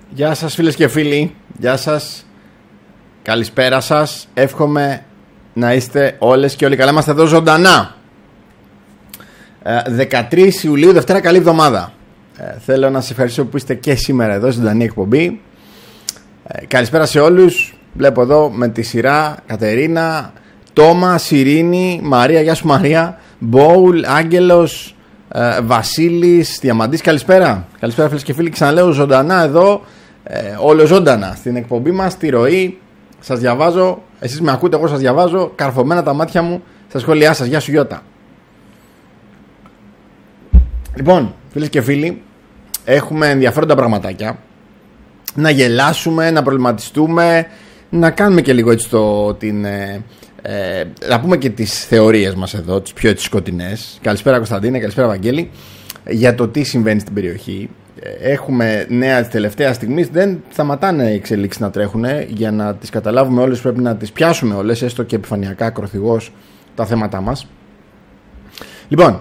Γεια σας φίλες και φίλοι, γεια σας, καλησπέρα σας. Εύχομαι να είστε όλες και όλοι καλά. Είμαστε εδώ ζωντανά 13 Ιουλίου, Δευτέρα, καλή εβδομάδα. Θέλω να σας ευχαριστήσω που είστε και σήμερα εδώ, ζωντανή εκπομπή. Καλησπέρα σε όλους. Βλέπω εδώ με τη σειρά Κατερίνα, Τόμα, Σιρήνη, Μαρία, γεια σου Μαρία, Μπόουλ, Άγγελος, Βασίλης, Διαμαντής, καλησπέρα. Καλησπέρα φίλες και φίλοι, ξαναλέω ζωντανά εδώ, ολοζώντανα στην εκπομπή μας, στη ροή. Σας διαβάζω, εσείς με ακούτε, εγώ σας διαβάζω, καρφωμένα τα μάτια μου στα σχόλιά σας. Γεια σου Γιώτα. Λοιπόν, φίλες και φίλοι, έχουμε ενδιαφέροντα πραγματάκια. Να γελάσουμε, να προβληματιστούμε, να κάνουμε και λίγο έτσι να πούμε και τις θεωρίες μας εδώ, τις πιο έτσι σκοτεινές. Καλησπέρα Κωνσταντίνε, καλησπέρα Βαγγέλη. Για το τι συμβαίνει στην περιοχή. Έχουμε νέα της τελευταίας στιγμής. Δεν σταματάνε οι εξελίξεις να τρέχουν. Για να τις καταλάβουμε όλες πρέπει να τις πιάσουμε όλες, έστω και επιφανειακά, ακροθυγώς, τα θέματά μας. Λοιπόν,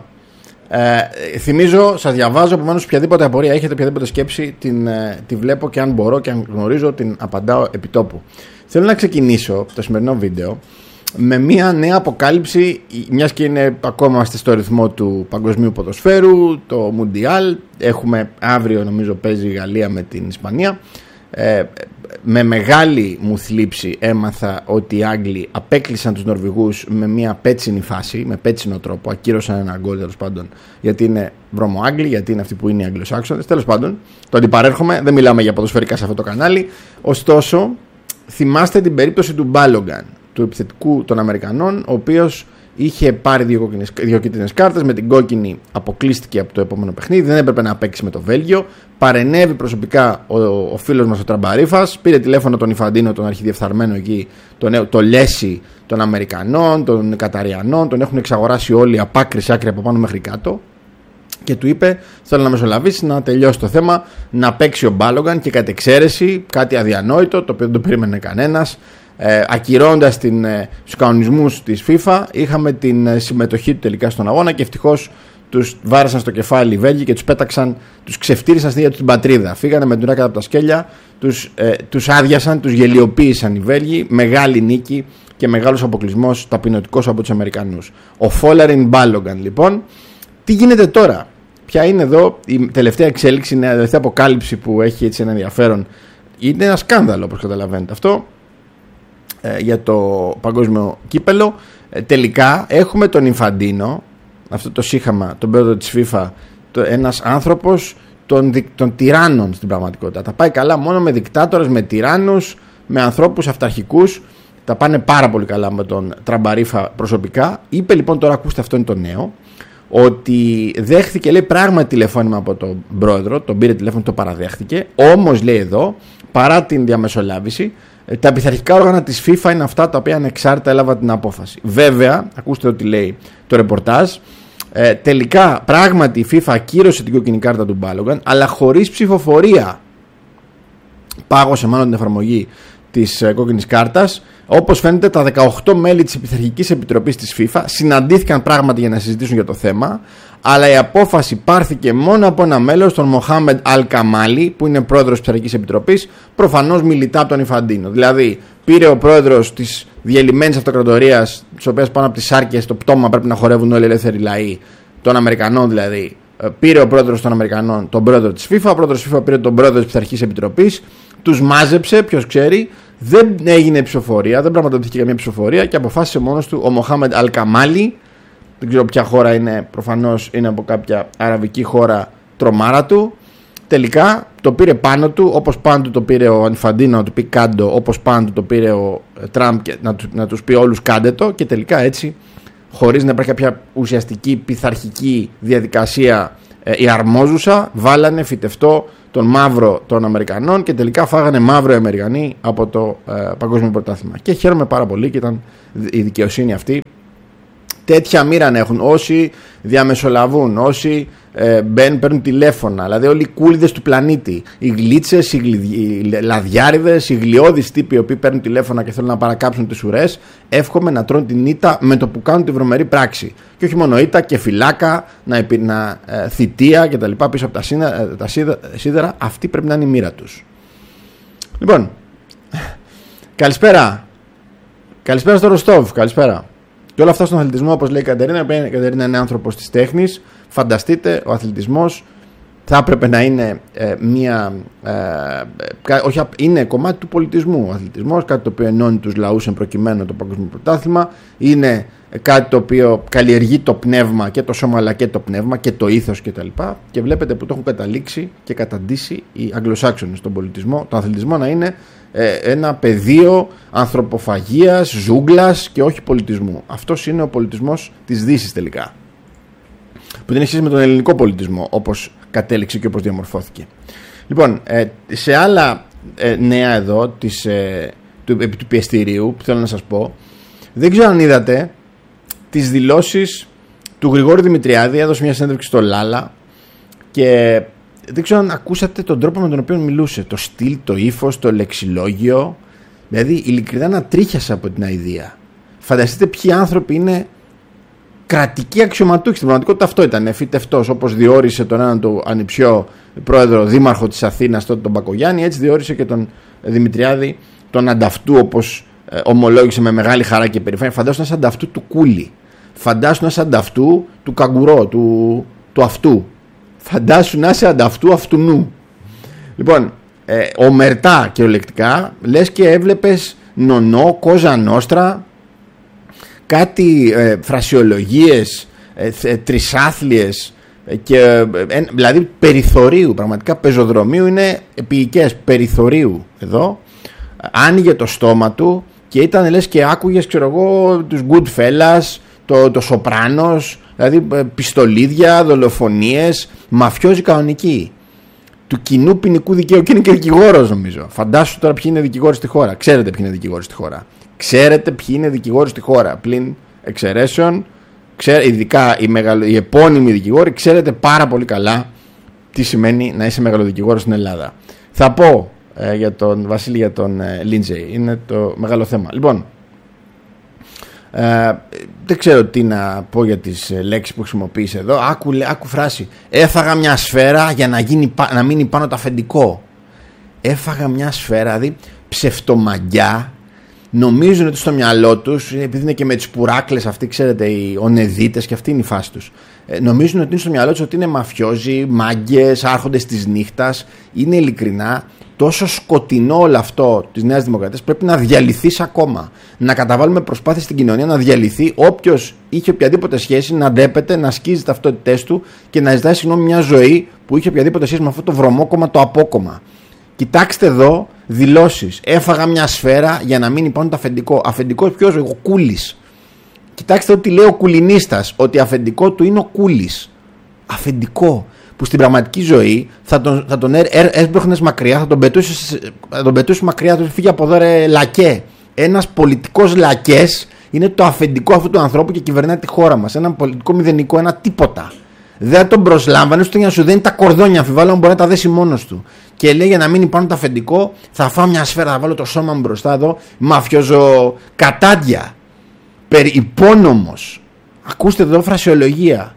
θυμίζω, σας διαβάζω, επομένως οποιαδήποτε απορία έχετε, οποιαδήποτε σκέψη τη βλέπω και αν μπορώ και αν γνωρίζω την απαντάω επιτόπου. Θέλω να ξεκινήσω το σημερινό βίντεο με μια νέα αποκάλυψη, μιας και είναι ακόμα στο ρυθμό του παγκοσμίου ποδοσφαίρου, το Μουντιάλ. Έχουμε αύριο, νομίζω, παίζει η Γαλλία με την Ισπανία. Με μεγάλη μου θλίψη έμαθα ότι οι Άγγλοι απέκλεισαν τους Νορβηγούς με μια πέτσινη φάση, με πέτσινο τρόπο. Ακύρωσαν ένα γκολ, τέλος πάντων, γιατί είναι βρωμοάγγλοι, γιατί είναι αυτοί που είναι οι Αγγλοσάξονες. Τέλος πάντων, το αντιπαρέρχομαι, δεν μιλάμε για ποδοσφαιρικά σε αυτό το κανάλι. Ωστόσο, θυμάστε την περίπτωση του Μπάλογκαν, του επιθετικού των Αμερικανών, ο οποίος είχε πάρει δύο κίτρινες κάρτες. Με την κόκκινη αποκλείστηκε από το επόμενο παιχνίδι. Δεν έπρεπε να παίξει με το Βέλγιο. Παρενέβη προσωπικά ο φίλος μας ο Τραμπαρίφας. Πήρε τηλέφωνο τον Ιφαντίνο, τον αρχιδιεφθαρμένο εκεί, το Λέση των Αμερικανών, των Καταριανών. Τον έχουν εξαγοράσει όλοι από άκρη σε άκρη, από πάνω μέχρι κάτω. Και του είπε: θέλω να μεσολαβήσει, να τελειώσει το θέμα, να παίξει ο Μπάλογκαν. Και κατ' εξαίρεση, κάτι αδιανόητο, το οποίο δεν το περίμενε κανένας, ακυρώντας τους κανονισμούς της FIFA, είχαμε την συμμετοχή του τελικά στον αγώνα και ευτυχώς τους βάρασαν στο κεφάλι οι Βέλγοι και τους πέταξαν, τους ξεφτύρισαν στην ίδια τους την πατρίδα. Φύγανε με την ράκα από τα σκέλια, τους άδειασαν, τους γελιοποίησαν οι Βέλγοι. Μεγάλη νίκη και μεγάλος αποκλεισμός ταπεινωτικός από τους Αμερικανούς. Ο Φόλαριν Μπάλογκαν, λοιπόν. Τι γίνεται τώρα? Ποια είναι εδώ η τελευταία εξέλιξη, η τελευταία αποκάλυψη που έχει έτσι ένα ενδιαφέρον? Είναι ένα σκάνδαλο, όπως καταλαβαίνετε αυτό, για το παγκόσμιο κύπελο. Τελικά έχουμε τον Ιφαντίνο, αυτό το σύγχαμα, τον πρόεδρο της FIFA, ένας άνθρωπος των τυράννων στην πραγματικότητα. Τα πάει καλά μόνο με δικτάτορες, με τυράννους, με ανθρώπους αυταρχικούς. Τα πάνε πάρα πολύ καλά με τον Τραμπαρίφα προσωπικά. Είπε λοιπόν, τώρα ακούστε, αυτό είναι το νέο, ότι δέχθηκε, λέει, πράγματι τηλεφώνημα από τον πρόεδρο, τον πήρε τηλέφωνο, το παραδέχτηκε. Όμως, λέει εδώ, παρά την διαμεσολάβηση, τα πειθαρχικά όργανα της FIFA είναι αυτά τα οποία ανεξάρτητα έλαβαν την απόφαση. Βέβαια, ακούστε ότι λέει το ρεπορτάζ, τελικά πράγματι η FIFA ακύρωσε την κόκκινη κάρτα του Μπάλογκαν, αλλά χωρίς ψηφοφορία. Πάγωσε μάλλον την εφαρμογή της κόκκινης κάρτας. Όπως φαίνεται, τα 18 μέλη της Πειθαρχικής Επιτροπής της FIFA συναντήθηκαν πράγματι για να συζητήσουν για το θέμα, αλλά η απόφαση πάρθηκε μόνο από ένα μέλος, τον Μοχάμεντ Αλ Καμάλι, που είναι πρόεδρος της Πειθαρχικής Επιτροπής, προφανώς μιλητά από τον Ιφαντίνο. Δηλαδή, πήρε ο πρόεδρος της διελειμμένης αυτοκρατορίας, της οποίας πάνω από τις σάρκες το πτώμα πρέπει να χορεύουν όλοι οι ελεύθεροι λαοί, των Αμερικανών δηλαδή. Πήρε ο πρόεδρος των Αμερικανών τον πρόεδρο της FIFA, ο πρόεδρος της FIFA πήρε τον πρόεδρο της Πειθαρχικής Επιτροπής, τους μάζεψε, ποιος ξέρει. Δεν έγινε ψηφοφορία, δεν πραγματοποιήθηκε καμία ψηφοφορία και αποφάσισε μόνος του ο Μοχάμεντ Αλ Καμάλι. Δεν ξέρω ποια χώρα είναι, προφανώς είναι από κάποια αραβική χώρα τρομάρα του. Τελικά το πήρε πάνω του, όπως πάνω του το πήρε ο Ιφαντίνο να του πει κάντο, όπως πάνω του το πήρε ο Τραμπ και να τους πει όλους κάντε το. Και τελικά έτσι, χωρίς να υπάρχει κάποια ουσιαστική πειθαρχική διαδικασία η αρμόζουσα, βάλανε φυτευτό τον μαύρο των Αμερικανών και τελικά φάγανε μαύρο οι Αμερικανοί από το παγκόσμιο πρωτάθλημα. Και χαίρομαι πάρα πολύ και ήταν η δικαιοσύνη αυτή. Τέτοια μοίρα να έχουν όσοι διαμεσολαβούν, όσοι παίρνουν τηλέφωνα, δηλαδή όλοι οι κούλιδες του πλανήτη, οι γλίτσες, οι λαδιάριδες, οι γλιώδεις τύποι οι οποίοι παίρνουν τηλέφωνα και θέλουν να παρακάψουν τις ουρές. Εύχομαι να τρώνε την ήττα με το που κάνουν τη βρωμερή πράξη. Και όχι μόνο ήττα και φυλάκα, θητεία κτλ. Πίσω από τα σίδερα. Αυτή πρέπει να είναι η μοίρα τους. Λοιπόν, καλησπέρα. Καλησπέρα στο Ροστόβ, καλησπέρα. Και όλα αυτά στον αθλητισμό, όπως λέει η Κατερίνα. Η Κατερίνα είναι άνθρωπος της τέχνης. Φανταστείτε, ο αθλητισμός θα έπρεπε να είναι είναι κομμάτι του πολιτισμού. Ο αθλητισμός, κάτι το οποίο ενώνει τους λαούς εν προκειμένου το Παγκόσμιο Πρωτάθλημα. Είναι κάτι το οποίο καλλιεργεί το πνεύμα και το σώμα, αλλά και το πνεύμα και το ήθος κτλ. Και βλέπετε που το έχουν καταλήξει και καταντήσει οι Αγγλοσάξονες στον πολιτισμό, τον αθλητισμό να είναι ένα πεδίο ανθρωποφαγίας, ζούγκλας και όχι πολιτισμού. Αυτός είναι ο πολιτισμός της Δύσης τελικά, που δεν έχει σχέση με τον ελληνικό πολιτισμό όπως κατέληξε και όπως διαμορφώθηκε. Λοιπόν, σε άλλα νέα εδώ του πιεστηρίου που θέλω να σας πω, δεν ξέρω αν είδατε τις δηλώσεις του Γρηγόρη Δημητριάδη. Έδωσε μια συνέντευξη στο Λάλα και δεν ξέρω αν ακούσατε τον τρόπο με τον οποίο μιλούσε, το στυλ, το ύφος, το λεξιλόγιο. Δηλαδή ειλικρινά να τρίχιασα από την αηδία. Φανταστείτε ποιοι άνθρωποι είναι κρατικοί αξιωματούχοι. Στην πραγματικότητα αυτό ήταν φυτευτός, όπως διόρισε τον έναν του ανιψιό πρόεδρο δήμαρχο της Αθήνας τότε τον Μπακογιάννη, έτσι διόρισε και τον Δημητριάδη τον ανταυτού, όπως ομολόγησε με μεγάλη χαρά και περηφάνεια. Φαντάσου να είσαι ανταυτού του Κούλι, φαντάσου να είσαι ανταυτού του Καγκουρό, του αυτού, φαντάσου να είσαι ανταυτού αυτουνού. Λοιπόν, ομερτά κυριολεκτικά, λες και έβλεπες νονό, κόζα νόστρα, κάτι φρασιολογίες τρισάθλιες και δηλαδή περιθωρίου, πραγματικά πεζοδρομίου, είναι επίοικες περιθωρίου εδώ. Άνοιγε το στόμα του και ήταν λες και άκουγες, ξέρω εγώ, τους Goodfellas, το Σοπράνος, δηλαδή πιστολίδια, δολοφονίες, μαφιόζοι κανονικοί του κοινού ποινικού δικαίου, και είναι και δικηγόρος νομίζω. Φαντάσου τώρα ποιοι είναι δικηγόροι στη χώρα. Ξέρετε ποιοι είναι δικηγόροι στη χώρα. Ξέρετε ποιοι είναι δικηγόροι στη χώρα. Πλην εξαιρέσεων, ειδικά οι επώνυμοι δικηγόροι, ξέρετε πάρα πολύ καλά τι σημαίνει να είσαι μεγαλοδικηγόρος στην Ελλάδα. Θα πω για τον Βασίλη, για τον Λίντζεϊ. Είναι το μεγάλο θέμα. Λοιπόν, δεν ξέρω τι να πω για τις λέξεις που χρησιμοποίησε εδώ. Άκου φράση. Έφαγα μια σφαίρα για να μείνει πάνω το αφεντικό. Έφαγα μια σφαίρα, δηλαδή ψευτομαγκιά. Νομίζουν ότι στο μυαλό τους, επειδή είναι και με τις πουράκλες αυτοί, ξέρετε, οι ονεδίτες, και αυτή είναι η φάση τους, νομίζουν ότι είναι στο μυαλό τους ότι είναι μαφιόζοι, μάγκες, άρχοντες της νύχτας. Είναι ειλικρινά τόσο σκοτεινό όλο αυτό της Νέας Δημοκρατίας. Πρέπει να διαλυθείς ακόμα. Να καταβάλουμε προσπάθειες στην κοινωνία να διαλυθεί. Όποιος είχε οποιαδήποτε σχέση να ντέπεται, να σκίζει ταυτότητές του και να ζητάει συγγνώμη μια ζωή που είχε οποιαδήποτε σχέση με αυτό το βρωμόκομμα, το απόκομμα. Κοιτάξτε εδώ δηλώσεις. Έφαγα μια σφαίρα για να μείνει πάνω το αφεντικό. Αφεντικός ποιος? Ο Κούλης. Κοιτάξτε ότι λέει ο Κουλινίστας, ότι αφεντικό του είναι ο Κούλης. Αφεντικό. Που στην πραγματική ζωή θα τον έσπρωχνες μακριά, θα τον πετούσεις μακριά, θα τον φύγει από εδώ, ρε λακέ. Ένας πολιτικός λακές είναι το αφεντικό αυτού του ανθρώπου και κυβερνάει τη χώρα μας. Ένα πολιτικό μηδενικό, ένα τίποτα. Δεν τον προσλάμβανε, ούτε για να σου δίνει τα κορδόνια, αμφιβάλλω αν μπορεί να τα δέσει μόνος του. Και λέει για να μείνει πάνω το αφεντικό, θα φάω μια σφαίρα, θα βάλω το σώμα μου μπροστά εδώ, μαφιόζω κατάντια. Υπόνομος. Ακούστε εδώ φρασιολογία.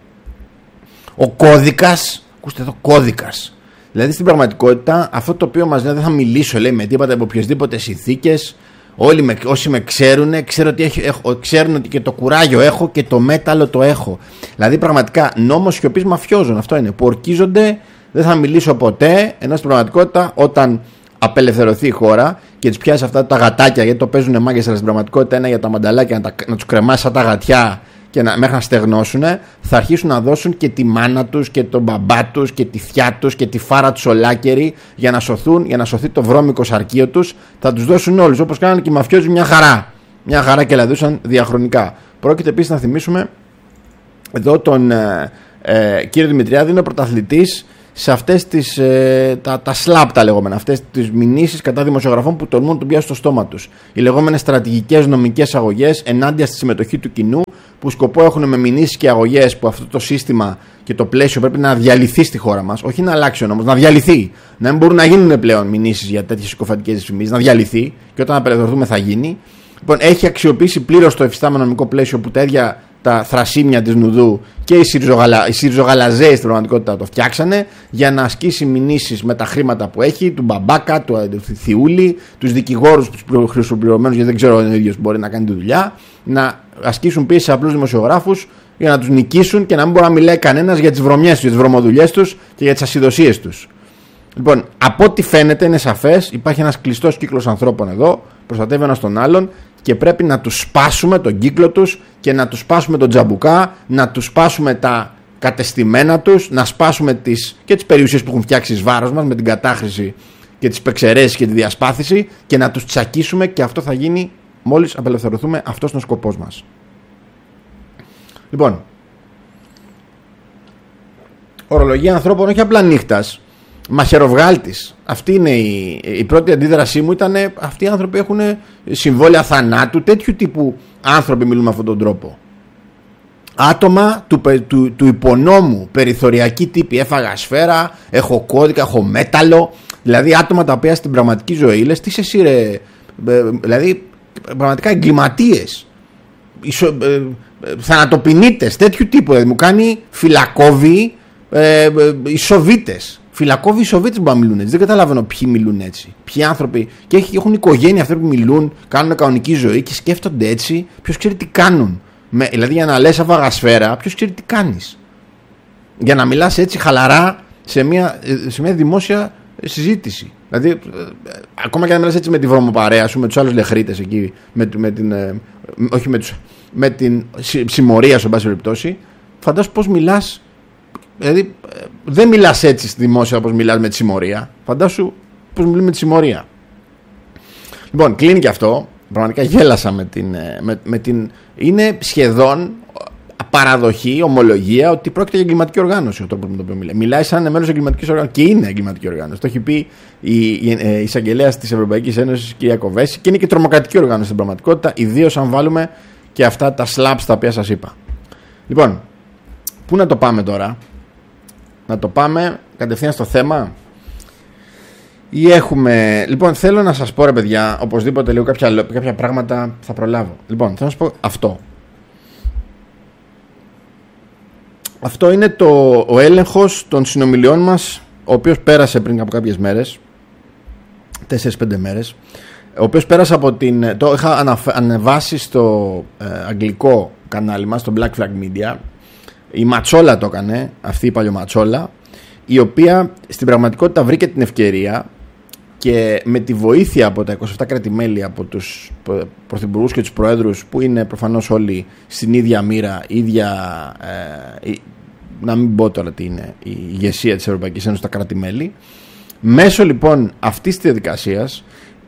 Ο κώδικας. Ακούστε εδώ, κώδικας. Δηλαδή στην πραγματικότητα αυτό το οποίο μας λέει, δεν θα μιλήσω, λέει, με τίποτα από οποιασδήποτε συνθήκες. Όσοι με ξέρουν, ξέρουν ότι και το κουράγιο έχω και το μέταλλο το έχω. Δηλαδή πραγματικά νόμος σιωπής μαφιόζων, αυτό είναι, που ορκίζονται, δεν θα μιλήσω ποτέ, ενώ στην πραγματικότητα όταν απελευθερωθεί η χώρα και τις πιάσει αυτά τα γατάκια, γιατί το παίζουν μάγκες, αλλά στην πραγματικότητα είναι για τα μανταλάκια να τους κρεμάσει σαν τα γατιά και μέχρι να στεγνώσουν, θα αρχίσουν να δώσουν και τη μάνα τους και τον μπαμπά τους και τη θιά τους και τη φάρα τους ολάκερη για να σωθούν, για να σωθεί το βρώμικο σαρκείο τους. Θα τους δώσουν όλους, όπως κάνανε και οι μαφιόζοι, μια χαρά. Μια χαρά και λαδούσαν διαχρονικά. Πρόκειται επίσης να θυμίσουμε εδώ τον κύριο Δημητριάδη, είναι ο πρωταθλητής σε αυτές τις τα σλάπ τα λεγόμενα, αυτές τις μηνύσεις κατά δημοσιογραφών που τολμούν να του πιάσουν στο στόμα τους. Οι λεγόμενες στρατηγικές νομικές αγωγές ενάντια στη συμμετοχή του κοινού, που σκοπό έχουν με μηνύσεις και αγωγές που αυτό το σύστημα και το πλαίσιο πρέπει να διαλυθεί στη χώρα μας. Όχι να αλλάξει ο νόμος, να διαλυθεί. Να μην μπορούν να γίνουν πλέον μηνύσεις για τέτοιες συκοφαντικές δυσφημίσεις, να διαλυθεί και όταν απελευθερωθούμε θα γίνει. Λοιπόν, έχει αξιοποιήσει πλήρως το εφιστάμενο νομικό πλαίσιο που τα ίδια τα θρασίμια της Νουδού και οι Συριζογαλαζέοι στην πραγματικότητα το φτιάξανε για να ασκήσει μηνύσεις με τα χρήματα που έχει, του Μπαμπάκα, του Θιούλη, τους δικηγόρους τους χρυσοπληρωμένους, γιατί δεν ξέρω αν ο ίδιος μπορεί να κάνει τη δουλειά, να ασκήσουν πίεση σε απλούς δημοσιογράφους για να τους νικήσουν και να μην μπορεί να μιλάει κανένας για τις βρωμιές τους, για τις βρωμοδουλειές τους και για τις ασυδοσίες τους. Λοιπόν, από ό,τι φαίνεται είναι σαφές, υπάρχει ένας κλειστός κύκλος ανθρώπων εδώ, προστατεύει ένας τον άλλον και πρέπει να τους σπάσουμε τον κύκλο τους και να τους σπάσουμε τον τζαμπουκά, να τους σπάσουμε τα κατεστημένα τους, να σπάσουμε και τις περιουσίες που έχουν φτιάξει εις βάρος μας με την κατάχρηση και τις εξαιρέσεις και τη διασπάθηση και να τους τσακίσουμε, και αυτό θα γίνει μόλις απελευθερωθούμε. Αυτός είναι ο σκοπός μας. Λοιπόν, ορολογία ανθρώπων όχι απλά νύχτας, μαχαιροβγάλτης. Αυτή είναι η πρώτη αντίδρασή μου, ήταν αυτοί οι άνθρωποι έχουν συμβόλαια θανάτου, τέτοιου τύπου άνθρωποι μιλούν με αυτόν τον τρόπο. Άτομα του υπονόμου, περιθωριακοί τύποι, έφαγα σφαίρα, έχω κώδικα, έχω μέταλλο, δηλαδή άτομα τα οποία στην πραγματική ζωή λες τι εσύ ρε, δηλαδή πραγματικά εγκληματίες, θανατοποινήτες, τέτοιου τύπου, δηλαδή μου κάνει φυλακόβοι, οι Σοβίτες. Φυλακόβοι οι Σοβίτες που μιλούν έτσι. Δεν καταλαβαίνω ποιοι μιλούν έτσι. Ποιοι άνθρωποι. Και έχουν οικογένεια αυτοί που μιλούν, κάνουν κανονική ζωή και σκέφτονται έτσι. Ποιος ξέρει τι κάνουν. Δηλαδή για να λες έφαγα σφαίρα, ποιος ξέρει τι κάνεις. Για να μιλάς έτσι χαλαρά σε μια δημόσια συζήτηση. Δηλαδή, ακόμα και να μιλάς έτσι με τη βρωμοπαρέα σου, με τους άλλους λεχρίτες εκεί, με την συμμορία σου, εν πάση περιπτώσει, φαντάσου πώς μιλάς. Δηλαδή, δεν μιλάς έτσι στη δημόσια όπως μιλάς με τη συμμορία. Φαντάσου πώς μιλούμε με τη συμμορία. Λοιπόν, κλείνει και αυτό. Πραγματικά γέλασα με την. Είναι σχεδόν παραδοχή, ομολογία ότι πρόκειται για εγκληματική οργάνωση ο τρόπος με τον οποίο μιλάει. Μιλάει σαν μέλος εγκληματικής οργάνωσης και είναι εγκληματική οργάνωση. Το έχει πει η εισαγγελέας της Ευρωπαϊκής Ένωσης, κυρία Κοβέση, και είναι και τρομοκρατική οργάνωση στην πραγματικότητα, ιδίως αν βάλουμε και αυτά τα slaps τα οποία σας είπα. Λοιπόν, πού να το πάμε τώρα? Να το πάμε κατευθείαν στο θέμα ή έχουμε... Λοιπόν, θέλω να σας πω ρε παιδιά, οπωσδήποτε λίγο κάποια πράγματα θα προλάβω. Λοιπόν, θέλω να σας πω αυτό. Αυτό είναι ο έλεγχος των συνομιλιών μας, ο οποίος πέρασε πριν από κάποιες μέρες, 4-5 μέρες, ο οποίος πέρασε από το είχα ανεβάσει στο αγγλικό κανάλι μας, στο Black Flag Media. Η Ματσόλα το έκανε, αυτή η παλιωματσόλα, η οποία στην πραγματικότητα βρήκε την ευκαιρία και με τη βοήθεια από τα 27 κράτη-μέλη, από τους πρωθυπουργούς και τους προέδρους που είναι προφανώς όλοι στην ίδια μοίρα, να μην πω τώρα τι είναι η ηγεσία της Ευρωπαϊκής Ένωσης, τα κράτη-μέλη, μέσω λοιπόν αυτής της διαδικασίας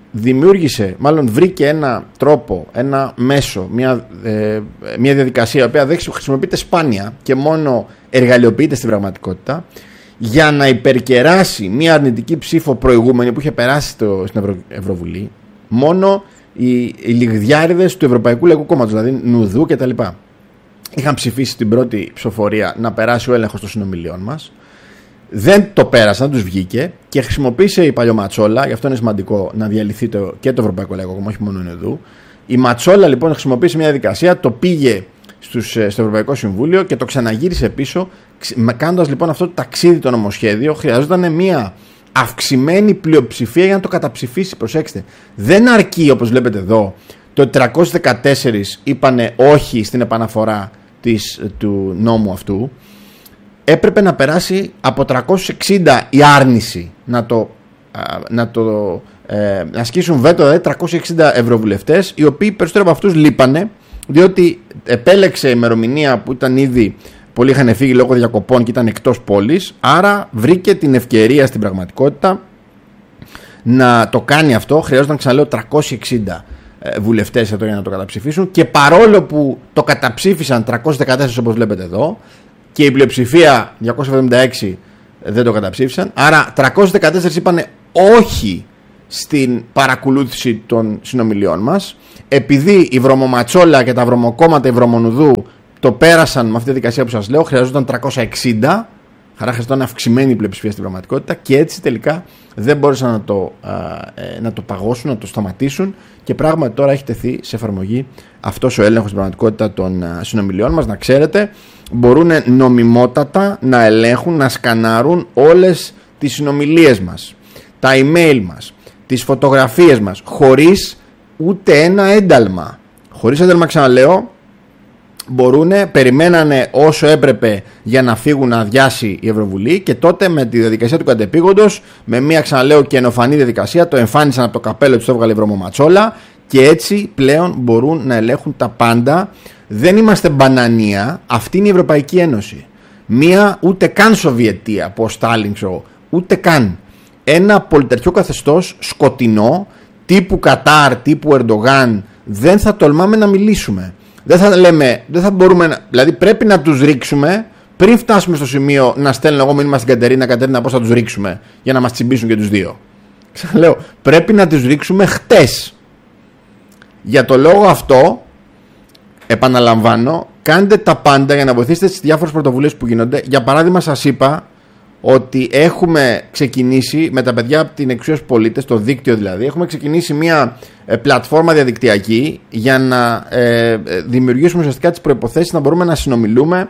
βρήκε ένα τρόπο, ένα μέσο, μια διαδικασία η οποία δεν χρησιμοποιείται σπάνια και μόνο εργαλειοποιείται στην πραγματικότητα, για να υπερκεράσει μια αρνητική ψήφο προηγούμενη που είχε περάσει στην Ευρωβουλή, μόνο οι λιγδιάριδες του Ευρωπαϊκού Λαϊκού Κόμματος, δηλαδή Νουδού κτλ. Είχαν ψηφίσει την πρώτη ψηφοφορία να περάσει ο έλεγχος των συνομιλιών μας. Δεν το πέρασαν, τους βγήκε και χρησιμοποίησε η παλιωματσόλα. Γι' αυτό είναι σημαντικό να διαλυθεί και το Ευρωπαϊκό Λαϊκό Κόμμα, όχι μόνο η Νουδού. Η Ματσόλα λοιπόν χρησιμοποίησε μια διαδικασία, το πήγε στο Ευρωπαϊκό Συμβούλιο και το ξαναγύρισε πίσω. Κάνοντας λοιπόν αυτό το ταξίδι το νομοσχέδιο, χρειαζόταν μια αυξημένη πλειοψηφία για να το καταψηφίσει. Προσέξτε, δεν αρκεί, όπως βλέπετε εδώ, το 314 είπανε όχι στην επαναφορά του νόμου αυτού. Έπρεπε να περάσει από 360 η άρνηση να ασκήσουν βέτο, δηλαδή 360 ευρωβουλευτές, οι οποίοι περισσότεροι από αυτούς λείπανε, διότι επέλεξε ημερομηνία που ήταν ήδη, πολλοί είχαν φύγει λόγω διακοπών και ήταν εκτός πόλης, άρα βρήκε την ευκαιρία στην πραγματικότητα να το κάνει αυτό. Χρειάζονταν, ξαναλέω, 360 βουλευτές εδώ για να το καταψηφίσουν, και παρόλο που το καταψήφισαν 314 όπως βλέπετε εδώ και η πλειοψηφία 276 δεν το καταψήφισαν, άρα 314 είπανε όχι στην παρακολούθηση των συνομιλιών μας. Επειδή η βρωμοματσόλα και τα βρωμοκόμματα, η βρωμονουδού το πέρασαν με αυτή τη δικασία που σας λέω, χρειαζόταν 360 Χαρά χρειαζόταν αυξημένη πλειοψηφία στην πραγματικότητα και έτσι τελικά δεν μπόρεσαν να το παγώσουν, να το σταματήσουν και πράγματι τώρα έχει τεθεί σε εφαρμογή αυτός ο έλεγχος στην πραγματικότητα των συνομιλιών μας. Να ξέρετε, μπορούν νομιμότατα να ελέγχουν, να σκανάρουν όλες τις συνομιλίες μας, τα email μας, τις φωτογραφίες μας, χωρίς ούτε ένα ένταλμα. Χωρίς ένταλμα, ξαναλέω, περιμένανε όσο έπρεπε για να φύγουν να αδειάσει η Ευρωβουλή και τότε με τη διαδικασία του κατεπήγοντος, με μια, ξαναλέω, καινοφανή διαδικασία, το εμφάνισαν από το καπέλο του, το έβγαλε η Βρωμοματσόλα και έτσι πλέον μπορούν να ελέγχουν τα πάντα. Δεν είμαστε μπανανία, αυτή είναι η Ευρωπαϊκή Ένωση. Μία ούτε καν Σοβιετία, από ο Στάλιν, ούτε καν. Ένα πολιταρχικό καθεστώς σκοτεινό, τύπου Κατάρ, τύπου Ερντογάν, δεν θα τολμάμε να μιλήσουμε. Δεν θα λέμε, δεν θα μπορούμε, δηλαδή πρέπει να τους ρίξουμε πριν φτάσουμε στο σημείο να στέλνω εγώ μήνυμα στην Κατερίνα πώς θα τους ρίξουμε για να μας τσιμπήσουν και τους δύο. Ξαναλέω, πρέπει να τους ρίξουμε χτες. Για το λόγο αυτό, επαναλαμβάνω, κάντε τα πάντα για να βοηθήσετε στις διάφορες πρωτοβουλίες που γίνονται. Για παράδειγμα, σας είπα ότι έχουμε ξεκινήσει με τα παιδιά από την Εξουσία Πολίτες, το δίκτυο δηλαδή, έχουμε ξεκινήσει μια πλατφόρμα διαδικτυακή για να δημιουργήσουμε ουσιαστικά τις προϋποθέσεις να μπορούμε να συνομιλούμε,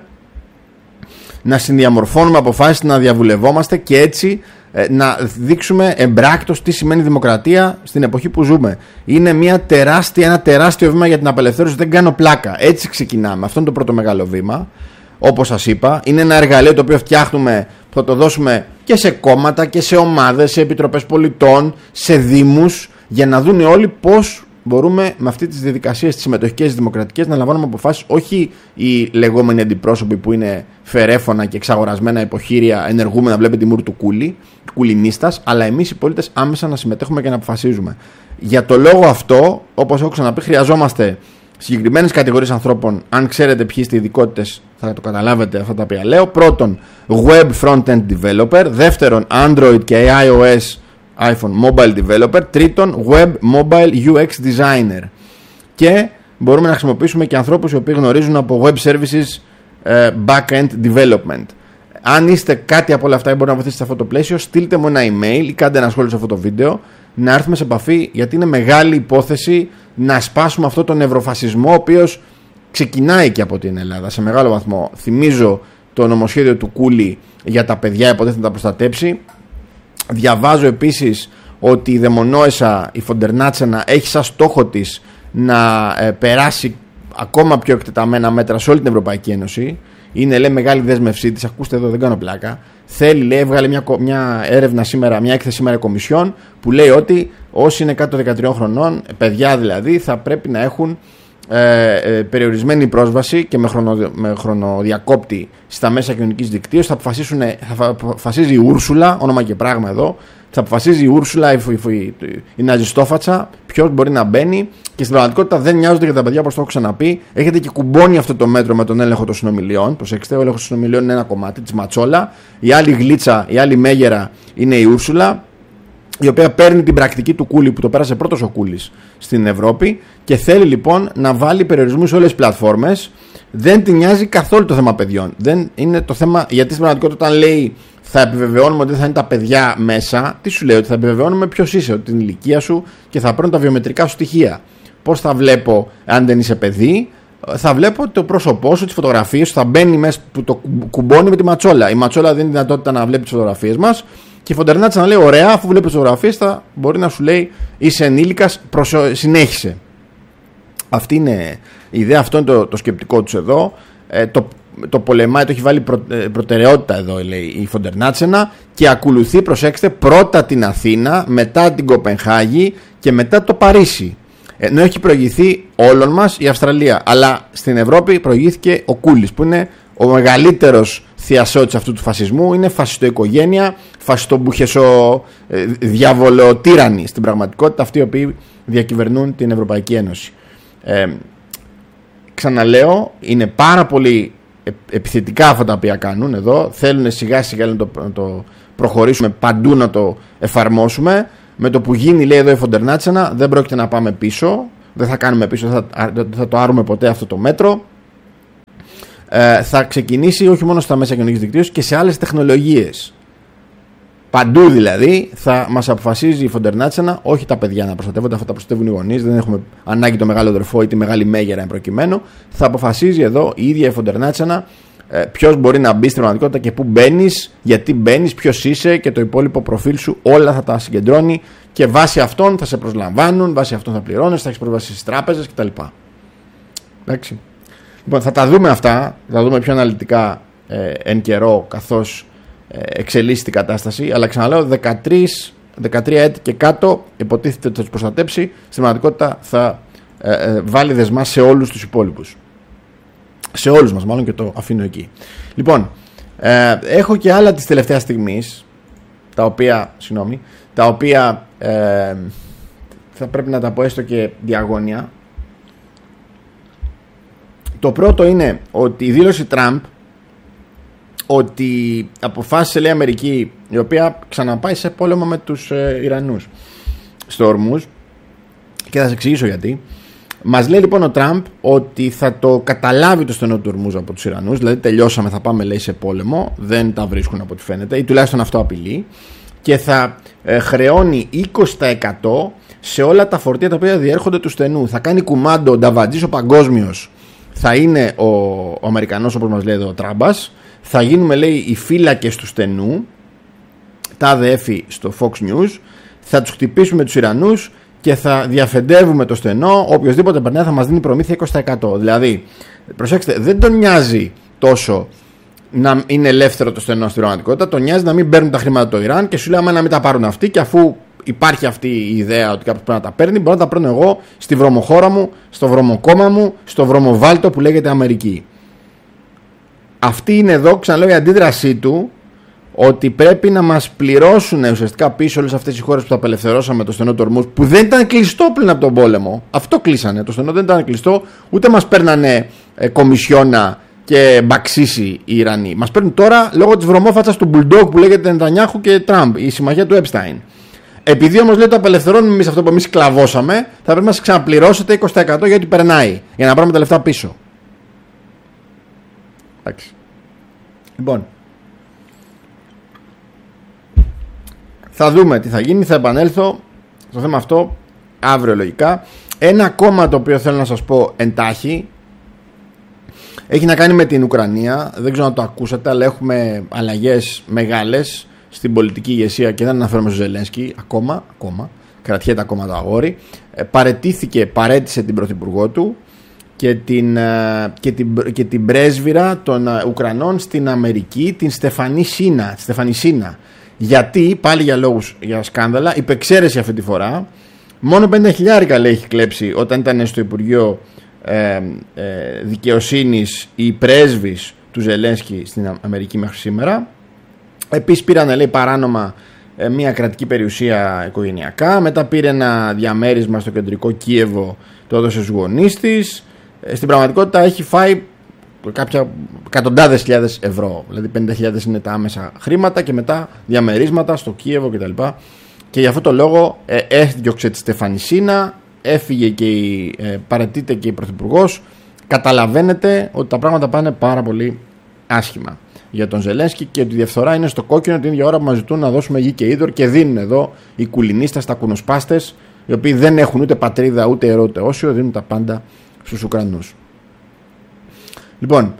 να συνδιαμορφώνουμε αποφάσεις, να διαβουλευόμαστε και έτσι να δείξουμε εμπράκτος τι σημαίνει δημοκρατία στην εποχή που ζούμε. Είναι ένα τεράστιο βήμα για την απελευθέρωση, δεν κάνω πλάκα. Έτσι ξεκινάμε. Αυτό είναι το πρώτο μεγάλο βήμα. Όπως σας είπα, είναι ένα εργαλείο το οποίο φτιάχνουμε, που θα το δώσουμε και σε κόμματα και σε ομάδες, σε επιτροπές πολιτών, σε δήμους, για να δουν όλοι πώς μπορούμε με αυτή τις διαδικασίες, τις συμμετοχικές, δημοκρατικές, να λαμβάνουμε αποφάσεις, όχι οι λεγόμενοι αντιπρόσωποι που είναι φερέφωνα και εξαγορασμένα υποχείρια, ενεργούμενα, βλέπετε τη μούρη του κουλινίστας, αλλά εμείς οι πολίτες άμεσα να συμμετέχουμε και να αποφασίζουμε. Για το λόγο αυτό, όπως έχω ξαναπεί, χρειαζόμαστε συγκεκριμένες κατηγορίες ανθρώπων. Αν ξέρετε ποιοι είστε ειδικότητες, θα το καταλάβετε αυτά τα οποία λέω. Πρώτον, Web Frontend Developer. Δεύτερον, Android και iOS iPhone Mobile Developer. Τρίτον, Web Mobile UX Designer. Και μπορούμε να χρησιμοποιήσουμε και ανθρώπους οι οποίοι γνωρίζουν από Web Services Backend Development. Αν είστε κάτι από όλα αυτά ή μπορείτε να βοηθήσετε σε αυτό το πλαίσιο, στείλτε μου ένα email ή κάντε ένα σχόλιο σε αυτό το βίντεο, να έρθουμε σε επαφή, γιατί είναι μεγάλη υπόθεση να σπάσουμε αυτό τον ευρωφασισμό, ο οποίος ξεκινάει και από την Ελλάδα σε μεγάλο βαθμό. Θυμίζω το νομοσχέδιο του Κούλι για τα παιδιά, υποτίθεται να τα προστατέψει. Διαβάζω επίσης ότι η δαιμονόεσα, η Φοντερνάτσενα, έχει σαν στόχο της να περάσει ακόμα πιο εκτεταμένα μέτρα σε όλη την Ευρωπαϊκή Ένωση. Είναι, λέει, μεγάλη δέσμευσή της. Ακούστε εδώ, δεν κάνω πλάκα. Θέλει, λέει, έβγαλε μια έρευνα σήμερα, μια έκθεση σήμερα κομισιόν που λέει ότι όσοι είναι κάτω των 13 χρονών, παιδιά δηλαδή, θα πρέπει να έχουν περιορισμένη πρόσβαση και με χρονοδιακόπτη στα μέσα κοινωνικής δικτύωσης. Θα αποφασίζει η Ούρσουλα, όνομα και πράγμα εδώ, θα αποφασίζει η Ούρσουλα, η ναζιστόφατσα, ποιος μπορεί να μπαίνει, και στην πραγματικότητα δεν νοιάζονται για τα παιδιά, όπως το έχω ξαναπεί. Έχετε και κουμπώνει αυτό το μέτρο με τον έλεγχο των συνομιλιών. Προσέξτε, ο έλεγχος των συνομιλιών είναι ένα κομμάτι της Ματσόλα. Η άλλη γλίτσα, η άλλη μέγερα είναι η Ούρσουλα, η οποία παίρνει την πρακτική του Κούλι, που το πέρασε πρώτος ο Κούλης στην Ευρώπη, και θέλει λοιπόν να βάλει περιορισμούς σε όλες τις πλατφόρμες. Δεν την νοιάζει καθόλου το θέμα παιδιών. Δεν είναι το θέμα, γιατί στην πραγματικότητα όταν λέει θα επιβεβαιώνουμε ότι δεν θα είναι τα παιδιά μέσα, τι σου λέει? Ότι θα επιβεβαιώνουμε ποιος είσαι, ότι την ηλικία σου, και θα παίρνουν τα βιομετρικά σου στοιχεία. Πώς θα βλέπω αν δεν είσαι παιδί? Θα βλέπω το πρόσωπό σου, τις φωτογραφίες σου, θα μπαίνει μέσα, που το κουμπώνει με τη Ματσόλα. Η Ματσόλα δίνει δυνατότητα να βλέπει τις φωτογραφίες μας, και η Φοντερνάτσα να λέει: ωραία, αφού βλέπει τις φωτογραφίες, θα μπορεί να σου λέει είσαι ενήλικας, συνέχισε. Αυτή είναι η ιδέα, αυτό είναι το σκεπτικό τους εδώ. Το πολεμάει, το έχει βάλει προτεραιότητα εδώ, λέει η Φοντερνάτσενα, και ακολουθεί, προσέξτε, πρώτα την Αθήνα, μετά την Κοπενχάγη και μετά το Παρίσι. Ενώ έχει προηγηθεί όλων μας η Αυστραλία, αλλά στην Ευρώπη προηγήθηκε ο Κούλης, που είναι ο μεγαλύτερος θειασότης αυτού του φασισμού. Είναι φασιστοοικογένεια, φασιστομπουχεσο διαβολοτύρανοι στην πραγματικότητα, αυτοί οι οποίοι διακυβερνούν την Ευρωπαϊκή Ένωση. Ξαναλέω, είναι πάρα πολύ επιθετικά αυτά τα οποία κάνουν εδώ. Θέλουν σιγά σιγά να το προχωρήσουμε παντού, να το εφαρμόσουμε. Με το που γίνει, λέει εδώ η Φοντερνάτσενα, δεν πρόκειται να πάμε πίσω. Δεν θα κάνουμε πίσω, δεν θα το άρουμε ποτέ αυτό το μέτρο. θα ξεκινήσει όχι μόνο στα μέσα κοινωνικής δικτύωσης και σε άλλες τεχνολογίες. Παντού δηλαδή θα μας αποφασίζει η Φοντερ-Νάτσενα, όχι τα παιδιά να προστατεύονται, αυτά τα προστατεύουν οι γονείς, δεν έχουμε ανάγκη το μεγάλο αδερφό ή τη μεγάλη μέγερα εν προκειμένου. Θα αποφασίζει εδώ η ίδια η Φοντερ-Νάτσενα ποιος μπορεί να μπει στην πραγματικότητα και πού μπαίνεις, γιατί μπαίνεις, ποιος είσαι και το υπόλοιπο προφίλ σου, όλα θα τα συγκεντρώνει και βάσει αυτών θα σε προσλαμβάνουν, βάσει αυτών θα πληρώνεις, θα έχεις πρόσβαση στις τράπεζες κτλ. Εντάξει. Λοιπόν, θα τα δούμε αυτά, θα τα δούμε πιο αναλυτικά εν καιρό καθώς εξελίσσει την κατάσταση, αλλά ξαναλέω 13 έτη και κάτω υποτίθεται ότι θα τους προστατέψει, στην πραγματικότητα θα βάλει δεσμά σε όλους τους υπόλοιπους. Σε όλους μας μάλλον, και το αφήνω εκεί. Λοιπόν, έχω και άλλα της τελευταίας στιγμής, τα οποία θα πρέπει να τα πω έστω και διαγώνια. Το πρώτο είναι ότι η δήλωση Τραμπ ότι αποφάσισε, λέει, Αμερική, η οποία ξαναπάει σε πόλεμο με τους Ιρανούς στο Ορμούζ, και θα σας εξηγήσω γιατί. Μας λέει λοιπόν ο Τραμπ ότι θα το καταλάβει το στενό του Ορμούζ από τους Ιρανούς, δηλαδή τελειώσαμε, θα πάμε, λέει, σε πόλεμο, δεν τα βρίσκουν από ό,τι φαίνεται, ή τουλάχιστον αυτό απειλεί, και θα χρεώνει 20% σε όλα τα φορτία τα οποία διέρχονται του στενού. Θα κάνει κουμάντο, ο Νταβαντζής ο παγκόσμιος θα είναι ο Αμερικανός, όπως μας λέει εδώ ο Τράμπας. Θα γίνουμε, λέει, οι φύλακες του στενού, τάδε έφη στο Fox News, θα τους χτυπήσουμε τους Ιρανούς και θα διαφεντεύουμε το στενό, οποιοδήποτε περνάει θα μας δίνει προμήθεια 20%. Δηλαδή, προσέξτε, δεν τον νοιάζει τόσο να είναι ελεύθερο το στενό στην πραγματικότητα, τον νοιάζει να μην παίρνουν τα χρήματα το Ιράν και σου λέει άμα να μην τα πάρουν αυτοί, και αφού υπάρχει αυτή η ιδέα ότι κάποιος πρέπει να τα παίρνει, μπορώ να τα παίρνω εγώ στη βρωμοχώρα μου, στο βρωμοκόμμα μου, στο βρωμοβάλτο που λέγεται Αμερική. Αυτή είναι εδώ, ξαναλέω, η αντίδρασή του, ότι πρέπει να μας πληρώσουν ουσιαστικά πίσω όλες αυτές οι χώρες που τα απελευθερώσαμε το στενό του Ορμούζ, που δεν ήταν κλειστό πριν από τον πόλεμο. Αυτό κλείσανε. Το στενό δεν ήταν κλειστό, ούτε μας παίρνανε κομισιόνα και μπαξίσι οι Ιρανοί. Μας παίρνουν τώρα λόγω της βρωμόφατσας του Μπουλντόκ που λέγεται Νετανιάχου και Τραμπ, η συμμαχία του Επστάιν. Επειδή όμως λέει το απελευθερώνουμε εμείς αυτό που εμείς κλαβώσαμε, θα πρέπει να σας ξαναπληρώσετε 20% γιατί περνάει, για να πάρουμε τα λεφτά πίσω. Εντάξει. Λοιπόν, θα δούμε τι θα γίνει, θα επανέλθω στο θέμα αυτό αύριο λογικά. Ένα ακόμα το οποίο θέλω να σας πω εντάχει έχει να κάνει με την Ουκρανία. Δεν ξέρω αν το ακούσατε, αλλά έχουμε αλλαγές μεγάλες στην πολιτική ηγεσία και δεν αναφέρομαι στο Ζελένσκι ακόμα, κρατιέται ακόμα το αγόρι. Παρέτησε την πρωθυπουργό του και την πρέσβυρα των Ουκρανών στην Αμερική, την Στεφανή Σίνα. Γιατί, πάλι για λόγους, για σκάνδαλα, υπεξαίρεση αυτή τη φορά. Μόνο 50.000 λέει έχει κλέψει όταν ήταν στο Υπουργείο Δικαιοσύνης η πρέσβης του Ζελένσκι στην Αμερική μέχρι σήμερα. Επίσης πήραν, λέει, παράνομα μια κρατική περιουσία οικογενειακά. Μετά πήρε ένα διαμέρισμα στο κεντρικό Κίεβο, το έδωσε στους γονείς της. Στην πραγματικότητα έχει φάει κάποια εκατοντάδες χιλιάδες ευρώ. Δηλαδή 50.000 είναι τα άμεσα χρήματα και μετά διαμερίσματα στο Κίεβο κτλ. Και για αυτό το λόγο έδιωξε τη Στεφανή Σίνα, έφυγε και παραιτείται και η πρωθυπουργός. Καταλαβαίνετε ότι τα πράγματα πάνε πάρα πολύ άσχημα για τον Ζελένσκι και ότι η διαφθορά είναι στο κόκκινο την ίδια ώρα που μας ζητούν να δώσουμε γη και είδωρ και δίνουν εδώ οι κουλινίστες, τα κουνοσπάστες, οι οποίοι δεν έχουν ούτε πατρίδα ούτε αιρώ ούτε όσιο, δίνουν τα πάντα στους Ουκρανούς. Λοιπόν,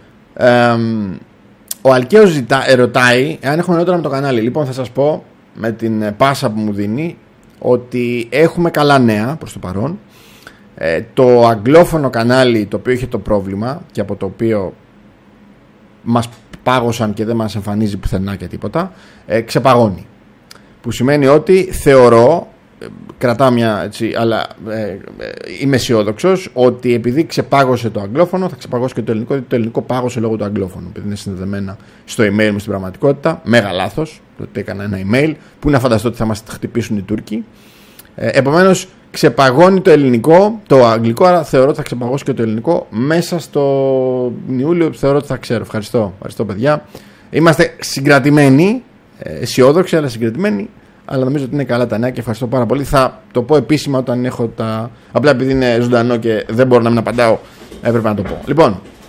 ο Αλκαίος ρωτάει εάν έχουμε νεότερα με το κανάλι. Λοιπόν, θα σας πω με την πάσα που μου δίνει ότι έχουμε καλά νέα προς το παρόν. Το αγγλόφωνο κανάλι, το οποίο είχε το πρόβλημα και από το οποίο μας πάγωσαν και δεν μας εμφανίζει πουθενά και τίποτα, ξεπαγώνει. Που σημαίνει ότι θεωρώ, κρατάω μια έτσι, αλλά είμαι αισιόδοξος ότι επειδή ξεπάγωσε το αγγλόφωνο θα ξεπαγώσει και το ελληνικό, γιατί το ελληνικό πάγωσε λόγω του αγγλόφωνου, επειδή είναι συνδεδεμένα στο email μου στην πραγματικότητα. Μέγα λάθος, το ότι έκανα ένα email που να φανταστώ ότι θα μας χτυπήσουν οι Τούρκοι. Επομένως ξεπαγώνει το ελληνικό, το αγγλικό, άρα θεωρώ ότι θα ξεπαγώσει και το ελληνικό μέσα στο Ιούλιο, θεωρώ ότι θα ξέρω. Ευχαριστώ παιδιά. Είμαστε συγκρατημένοι, αισιόδοξοι αλλά συγκρατημένοι, αλλά νομίζω ότι είναι καλά τα νέα και ευχαριστώ πάρα πολύ. Θα το πω επίσημα όταν έχω τα. Απλά επειδή είναι ζωντανό και δεν μπορώ να μην απαντάω, έπρεπε να το πω. Λοιπόν,